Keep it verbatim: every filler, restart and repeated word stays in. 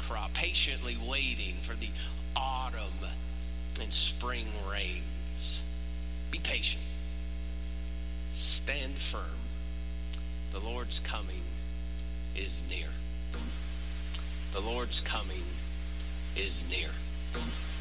crop, patiently waiting for the autumn and spring rains. Be patient. Stand firm. The Lord's coming is near. The Lord's coming is near.